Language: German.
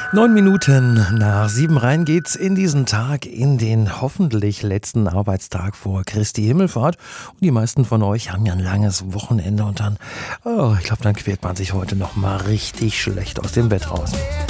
9 Minuten nach 7 rein geht's in diesen Tag, in den hoffentlich letzten Arbeitstag vor Christi Himmelfahrt. Und die meisten von euch haben ja ein langes Wochenende und dann, ich glaube, dann quält man sich heute noch mal richtig schlecht aus dem Bett raus.